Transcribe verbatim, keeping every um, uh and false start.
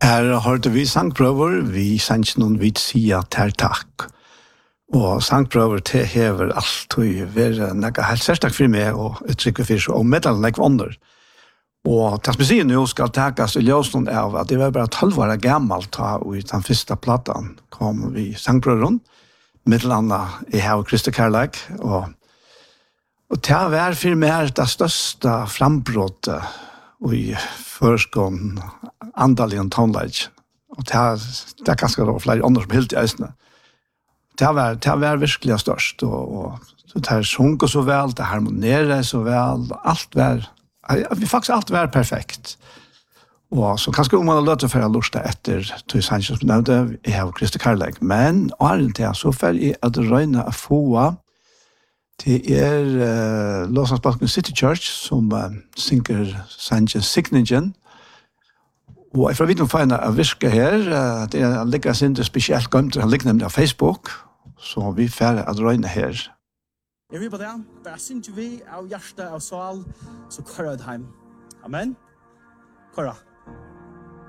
Her hørte vi sangprøver, vi sanns noen vidt sida ter takk. Og sangprøver til hever alt og være nekka helt sérstak for meg og uttrykke for seg, og meddelen nekva under. Og det som sier nå skal takas i ljøsnån av at det var bare tolv år gammelt da, og i den første platan kom vi sangprøveren, meddelene i Hav Kristi Kærleik, og, og det var for meg det største frambrottet i førskånd andaligen tonelage. Og det er, det er ganske da flere andre som helt i eisene. Det var, det var virkelig størst, og, og det her sjunker så vel, det harmonerer så vel, alt var, vi faktisk alt var perfekt. Og så kanskje om man har løtt for å lusta etter Tøy Sanchez som nevnte, jeg har Kristi Kærleik, men åren til så får jeg at røyne å få til er uh, Låsansbalken City Church som uh, synker Sanchez Signingen. Og jeg får vite om feina å virke her, uh, det er ligger sin det spesielt gømt, han ligger nemlig av Facebook, så vi får at røyne her. Jeg vil på det, bare synes vi av hjerte av sal, så kører jeg hjem. Amen. Kører.